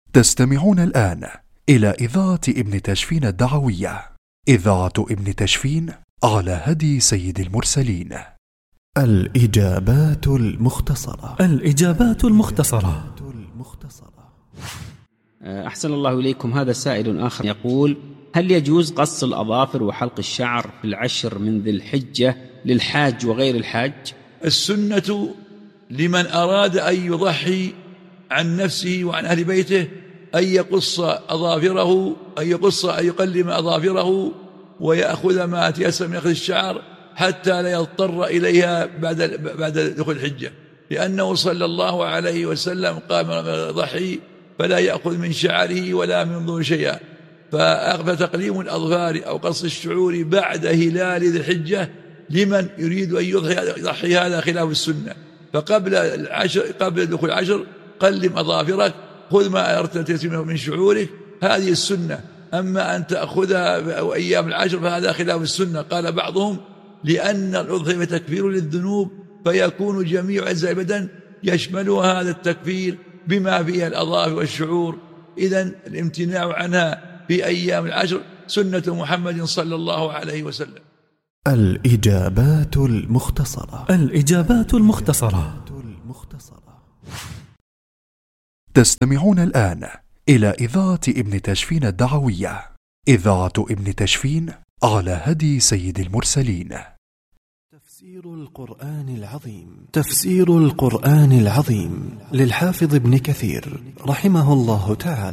تستمعون الآن إلى إذاعة ابن تشفين الدعوية، إذاعة ابن تشفين على هدي سيد المرسلين. الإجابات المختصرة. الإجابات المختصرة. أحسن الله إليكم. هذا سائل آخر يقول: هل يجوز قص الأظافر وحلق الشعر في العشر من ذي الحجة للحاج وغير الحاج؟ السنة لمن أراد أن يضحي عن نفسه وعن أهل بيته أن يقص أظافره، أن يقلم أظافره ويأخذ ما تيسر من أخذ الشعر حتى لا يضطر إليها بعد دخول الحجة، لأنه صلى الله عليه وسلم قام ضحي فلا يأخذ من شعره ولا من ظهره شيئا. فتقليم الأظفار أو قص الشعور بعد هلال ذي الحجة لمن يريد أن يضحي هذا خلاف السنة. قبل دخول العشر قلم أظافرك، خذ ما أردت من شعورك، هذه السنة. أما أن تأخذها أيام العشر فهذا خلاف السنة. قال بعضهم: لأن الأضحية تكفير للذنوب، فيكون جميع أجزاء البدن يشملها هذا التكفير بما فيها الأظافر والشعور. إذن الامتناع عنها في أيام العشر سنة محمد صلى الله عليه وسلم. الإجابات المختصرة. الإجابات المختصرة. تستمعون الآن إلى إذاعة ابن تشفين الدعوية، إذاعة ابن تشفين على هدي سيد المرسلين. تفسير القرآن العظيم. تفسير القرآن العظيم للحافظ ابن كثير رحمه الله تعالى.